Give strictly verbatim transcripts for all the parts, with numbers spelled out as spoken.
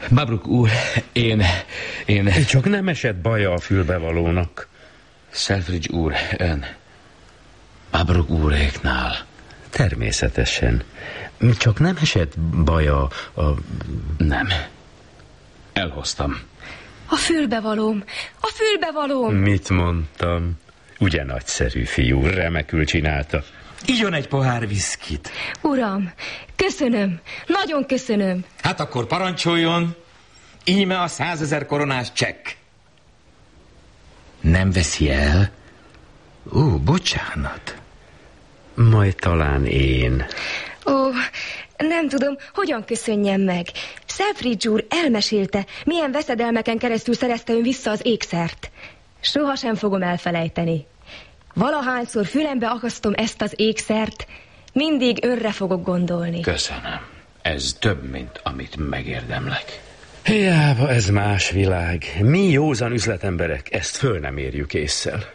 Babruk úr, én... én... Csak nem esett baja a fülbevalónak. Selfridge úr, ön... Babruk úréknál. Természetesen. Csak nem esett baja a... Nem. Elhoztam. A fülbevalóm! A fülbevalóm! Mit mondtam? Ugye nagyszerű fiú, remekül csinálta. Igyon egy pohár viszkit. Uram, köszönöm, nagyon köszönöm. Hát akkor parancsoljon. Íme a százezer koronás csekk. Nem veszi el? Ó, bocsánat. Majd talán én. Ó, nem tudom, hogyan köszönjem meg. Selfridge úr elmesélte, milyen veszedelmeken keresztül szerezte ön vissza az ékszert. Sohasem fogom elfelejteni. Valahányszor fülembe akasztom ezt az ékszert, mindig önre fogok gondolni. Köszönöm. Ez több, mint amit megérdemlek. Hiába ez más világ. Mi józan üzletemberek ezt föl nem érjük ésszel.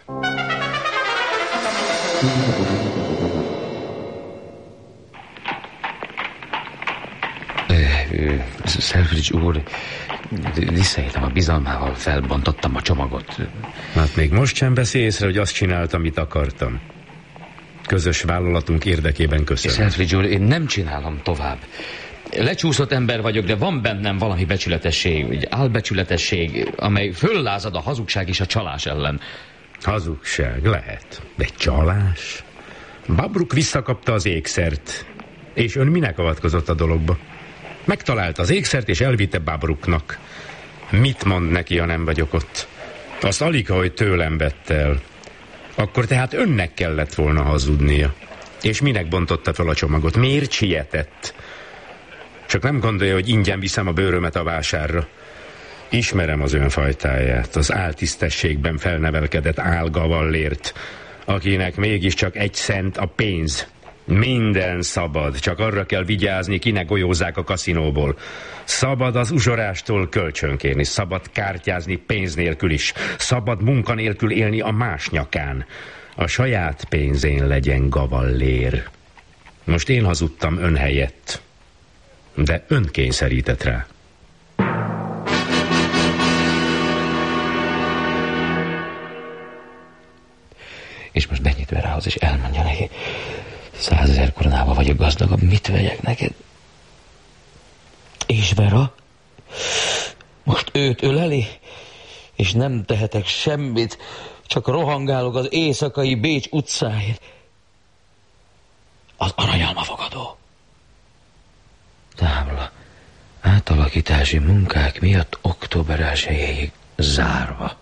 Selfridge úr, visszaéltem a bizalmával, felbontottam a csomagot. Hát még most sem veszi észre, hogy azt csináltam, amit akartam. Közös vállalatunk érdekében köszönöm. Selfridge úr, én nem csinálom tovább. Lecsúszott ember vagyok, de van bennem valami becsületesség, egy álbecsületesség, amely föllázad a hazugság és a csalás ellen. Hazugság lehet, de csalás? Babruk visszakapta az ékszert, és ön minek avatkozott a dologba? Megtalálta az ékszert, és elvitte Babruknak. Mit mond neki, ha nem vagyok ott? Azt alig, hogy tőlem vett el. Akkor tehát önnek kellett volna hazudnia. És minek bontotta fel a csomagot? Miért sietett? Csak nem gondolja, hogy ingyen viszem a bőrömet a vásárra. Ismerem az önfajtáját, az áltisztességben felnevelkedett álgavallért, akinek mégiscsak egy cent a pénz. Minden szabad, csak arra kell vigyázni, kinek golyózzák a kaszinóból. Szabad az uzsorástól kölcsönkérni, szabad kártyázni pénz nélkül is, szabad munka nélkül élni a más nyakán. A saját pénzén legyen gavallér. Most én hazudtam ön helyett, de ön kényszerített rá. És most benyitve rához, és elmondja neki, százezer koronával vagyok gazdagabb, mit vegyek neked? És Vera? Most őt öleli? És nem tehetek semmit, csak rohangálok az éjszakai Bécs utcáin. Az aranyalmafogadó. Tábla. Átalakítási munkák miatt október elsejéig zárva.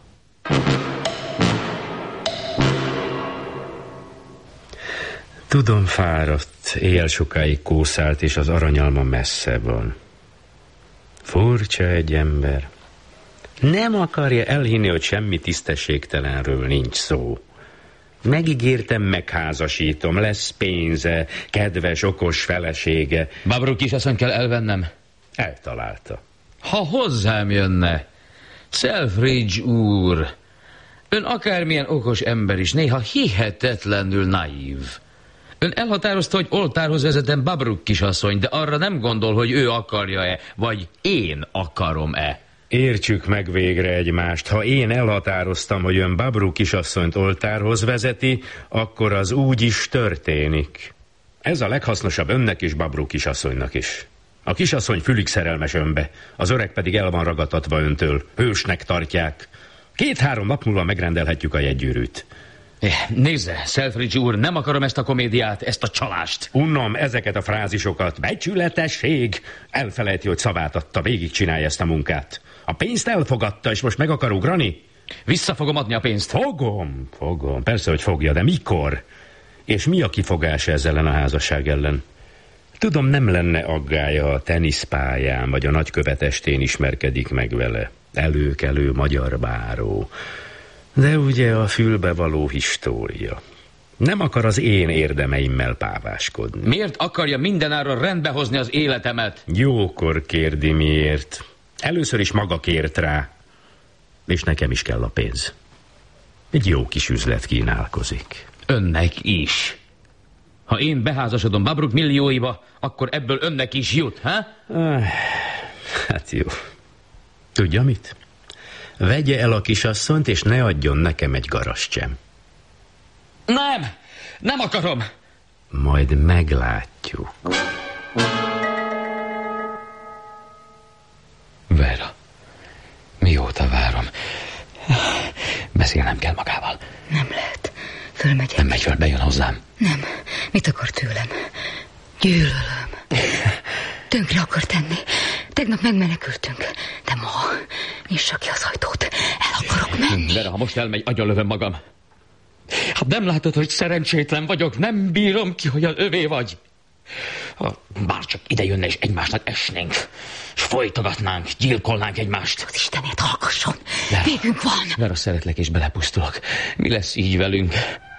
Tudom, fáradt, éjjel sokáig kószált, és az aranyalma messze van. Furcsa egy ember. Nem akarja elhinni, hogy semmi tisztességtelenről nincs szó. Megígértem, megházasítom, lesz pénze, kedves, okos felesége. Babruk kisasszony kell elvennem. Eltalálta. Ha hozzám jönne, Selfridge úr, ön akármilyen okos ember is, néha hihetetlenül naív. Ön elhatározta, hogy oltárhoz vezetem Babruk kisasszony, de arra nem gondol, hogy ő akarja-e, vagy én akarom-e. Értsük meg végre egymást. Ha én elhatároztam, hogy ön Babruk kisasszonyt oltárhoz vezeti, akkor az úgy is történik. Ez a leghasznosabb önnek és Babruk kisasszonynak is. A kisasszony fülig szerelmes önbe, az öreg pedig el van ragadtatva öntől. Hősnek tartják. Két-három nap múlva megrendelhetjük a jegygyűrűt. Nézze, Selfridge úr, nem akarom ezt a komédiát, ezt a csalást. Unnom ezeket a frázisokat. Becsületesség! Elfelejti, hogy szavát adta, végigcsinálja ezt a munkát. A pénzt elfogadta, és most meg akar ugrani? Vissza fogom adni a pénzt. Fogom, fogom. Persze, hogy fogja, de mikor? És mi a kifogás ezzel ellen a házasság ellen? Tudom, nem lenne aggája, ha a teniszpályán vagy a nagykövetestén ismerkedik meg vele. Előkelő magyar báró. De ugye a fülbevaló história. Nem akar az én érdemeimmel páváskodni. Miért akarja mindenáron rendbehozni az életemet? Jókor kérdi miért. Először is maga kért rá. És nekem is kell a pénz. Egy jó kis üzlet kínálkozik. Önnek is. Ha én beházasodom Babruk millióiba, akkor ebből önnek is jut, ha? Hát jó. Tudja mit? Vegye el a kisasszonyt, és ne adjon nekem egy garast sem. Nem, nem akarom. Majd meglátjuk. Vera, mióta várom. Beszélnem kell magával. Nem lehet. Fölmegyek. Nem megy föl, bejön hozzám. Nem. Mit akar tőlem? Gyűlölöm. Tönkre akar tenni. Tegnap megmenekültünk. De ma nyissa ki az ajtót. El akarok menni. Vera, ha most elmegy, agyonlövöm magam. Hát nem látod, hogy szerencsétlen vagyok? Nem bírom ki, hogy az övé vagy. Ha bár csak ide jönne, és egymásnak esnénk. És folytogatnánk, gyilkolnánk egymást. Az Istenért hallgasson. Vera, Végünk van. Vera, szeretlek és belepusztulok. Mi lesz így velünk?